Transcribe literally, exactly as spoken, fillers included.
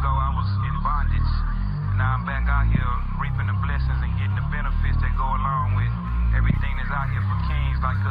ago, I was in bondage. Now I'm back out here reaping the blessings and getting the benefits that go along with everything that's out here for kings like